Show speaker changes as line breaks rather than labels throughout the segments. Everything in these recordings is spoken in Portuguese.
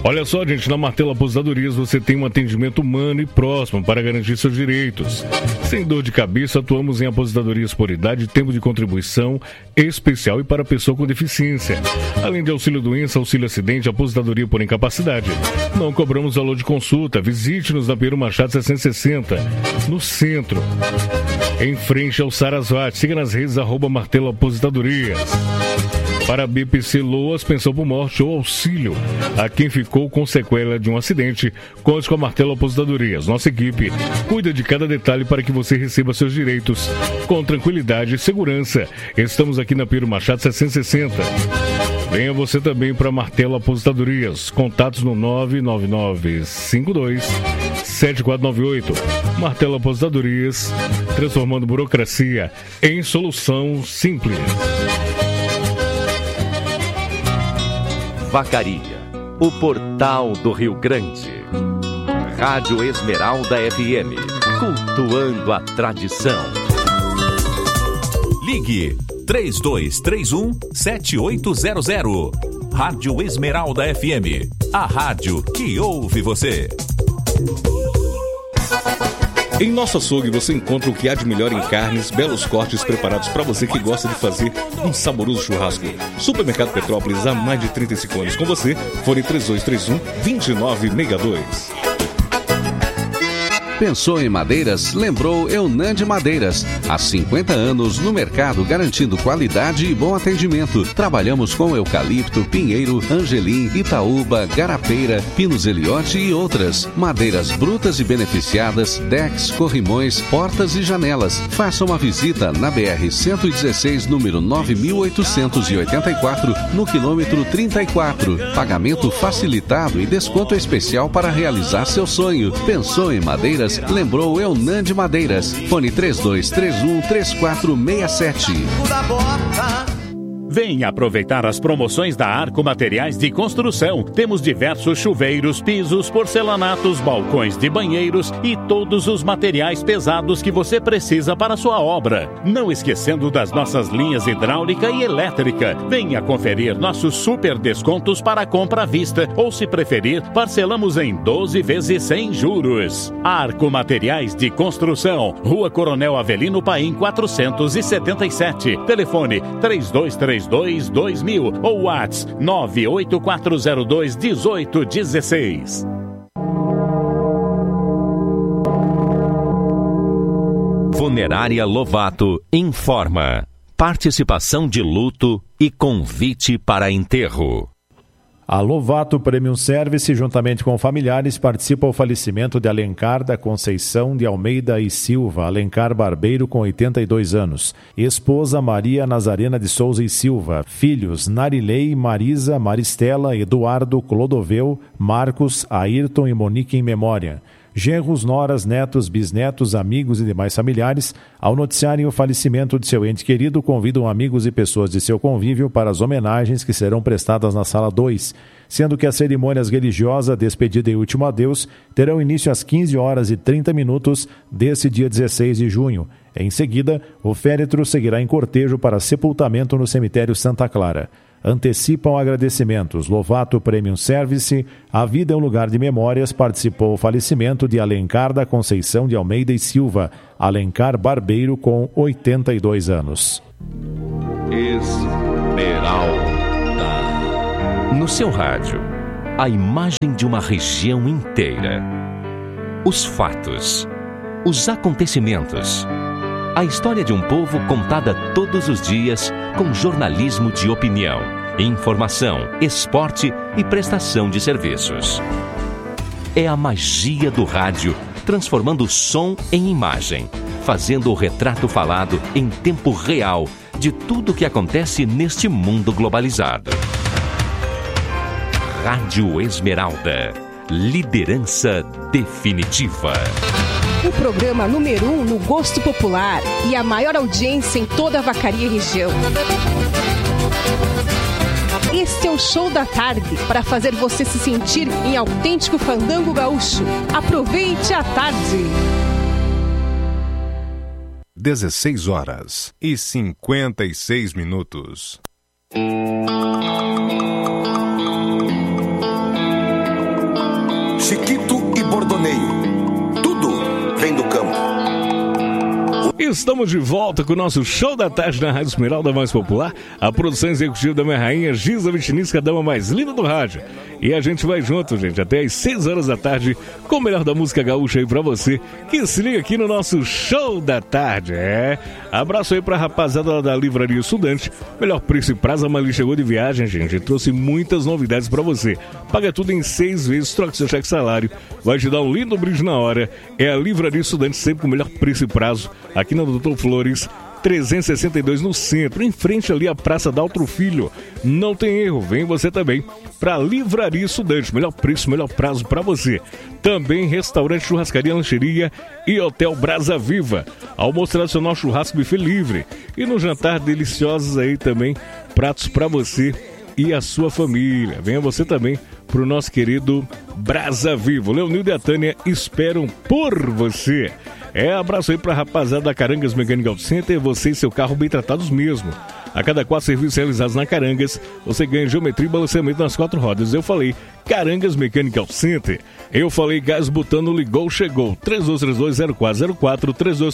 Olha só, gente, na Martelo Aposentadorias você tem um atendimento humano e próximo para garantir seus direitos. Sem dor de cabeça, atuamos em aposentadorias por idade, tempo de contribuição especial e para pessoa com deficiência. Além de auxílio doença, auxílio acidente, aposentadoria por incapacidade. Não cobramos valor de consulta. Visite-nos na Pedro Machado 660, no centro, em frente ao Sarasvati. Siga nas redes @Martelo Aposentadorias. Para a BPC Loas, pensão por morte ou auxílio a quem ficou com sequela de um acidente, conte com a Martelo Aposentadorias. Nossa equipe cuida de cada detalhe para que você receba seus direitos com tranquilidade e segurança. Estamos aqui na Pedro Machado 760. Venha você também para Martelo Aposentadorias. Contatos no 99952-7498. Martelo Aposentadorias, transformando burocracia em solução simples.
Vacaria, o portal do Rio Grande. Rádio Esmeralda FM, cultuando a tradição.
Ligue 3231-7800. Rádio Esmeralda FM, a rádio que ouve você.
Em nosso açougue você encontra o que há de melhor em carnes, belos cortes preparados para você que gosta de fazer um saboroso churrasco. Supermercado Petrópolis há mais de 35 anos com você. Fone 3231-2962.
Pensou em madeiras? Lembrou Eunande Madeiras. Há 50 anos no mercado, garantindo qualidade e bom atendimento. Trabalhamos com eucalipto, pinheiro, angelim, itaúba, garapeira, pinos eliote e outras. Madeiras brutas e beneficiadas, decks, corrimões, portas e janelas. Faça uma visita na BR-116, número 9884, no quilômetro 34. Pagamento facilitado e desconto especial para realizar seu sonho. Pensou em madeiras? Lembrou Eunande Madeiras. Fone 3231-3467.
Venha aproveitar as promoções da Arco Materiais de Construção. Temos diversos chuveiros, pisos, porcelanatos, balcões de banheiros e todos os materiais pesados que você precisa para a sua obra. Não esquecendo das nossas linhas hidráulica e elétrica. Venha conferir nossos super descontos para a compra à vista ou, se preferir, parcelamos em 12 vezes sem juros. Arco Materiais de Construção, Rua Coronel Avelino Paim 477. Telefone 3232-2000 ou WhatsApp 98402-1816.
Funerária Lovato informa: participação de luto e convite para enterro.
A Lovato Premium Service, juntamente com familiares, participa ao falecimento de Alencar da Conceição de Almeida e Silva, Alencar Barbeiro, com 82 anos. Esposa Maria Nazarena de Souza e Silva. Filhos Narilei, Marisa, Maristela, Eduardo, Clodoveu, Marcos, Ayrton e Monique em memória. Genros, noras, netos, bisnetos, amigos e demais familiares, ao noticiarem o falecimento de seu ente querido, convidam amigos e pessoas de seu convívio para as homenagens que serão prestadas na Sala 2, sendo que as cerimônias religiosas, despedida e último adeus, terão início às 15h30 desse dia 16 de junho. Em seguida, o féretro seguirá em cortejo para sepultamento no cemitério Santa Clara. Antecipam agradecimentos. Lovato Premium Service, a vida é um lugar de memórias, participou o falecimento de Alencar da Conceição de Almeida e Silva, Alencar Barbeiro, com 82 anos.
Esmeralda. No seu rádio, a imagem de uma região inteira. Os fatos, os acontecimentos. A história de um povo contada todos os dias com jornalismo de opinião, informação, esporte e prestação de serviços. É a magia do rádio, transformando som em imagem, fazendo o retrato falado em tempo real de tudo o que acontece neste mundo globalizado. Rádio Esmeralda, liderança definitiva.
O programa número 1 no gosto popular e a maior audiência em toda a Vacaria região. Este é o Show da Tarde, para fazer você se sentir em autêntico fandango gaúcho. Aproveite a tarde.
16h56.
Estamos de volta com o nosso Show da Tarde na Rádio Esmeralda mais popular. A produção executiva da minha rainha Giza Vitinisca, a dama mais linda do rádio. E a gente vai junto, gente, até às 6 horas da tarde com o melhor da música gaúcha aí pra você que se liga aqui no nosso Show da Tarde. Abraço aí pra rapaziada da Livraria Estudante. Melhor preço e prazo, a Mali chegou de viagem, gente. Trouxe muitas novidades pra você. Paga tudo em 6 vezes, troca seu cheque salário. Vai te dar um lindo brinde na hora. É a Livraria Estudante, sempre com o melhor preço e prazo. Aqui na Doutor Flores, 362 no centro, em frente ali à Praça Daltro Filho. Não tem erro, vem você também para Livraria Estudante. Melhor preço, melhor prazo para você. Também restaurante, churrascaria, lancheria e Hotel Brasa Viva. Almoço tradicional, churrasco, buffet livre. E no jantar, deliciosos aí também, pratos para você e a sua família. Venha você também pro nosso querido Brasa Viva. Leonildo e a Tânia esperam por você. Abraço aí pra rapaziada da Carangas Mecânica Auto Center, você e seu carro bem tratados mesmo. A cada 4 serviços realizados na Carangas, você ganha geometria e balanceamento nas 4 rodas. Eu falei Carangas Mecânica Auto Center. Eu falei gás butano, ligou, chegou. 3232-0404,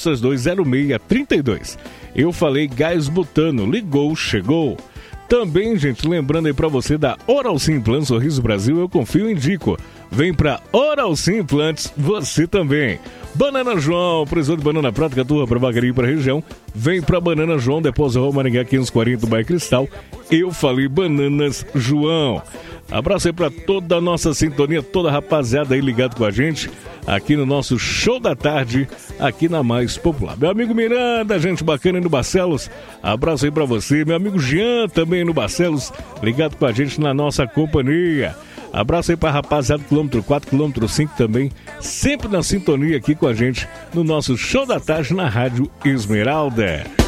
3232-0632. Eu falei gás butano, ligou, chegou. Também, gente, lembrando aí pra você da Oral Sim Implantes Sorriso Brasil, eu confio e indico. Vem pra Oral Sim Implantes, você também. Banana João, preço de banana prata, caturra pra Bagaria pra região. Vem pra Banana João, Depósito Rua Maringá 540 do Bairro Cristal. Eu falei Bananas João. Abraço aí pra toda a nossa sintonia, toda a rapaziada aí ligado com a gente, aqui no nosso Show da Tarde, aqui na Mais Popular. Meu amigo Miranda, gente bacana aí no Barcelos, abraço aí pra você. Meu amigo Jean também no Barcelos, ligado com a gente na nossa companhia. Abraço aí pra rapaziada, quilômetro 4, quilômetro 5 também, sempre na sintonia aqui com a gente, no nosso Show da Tarde na Rádio Esmeralda.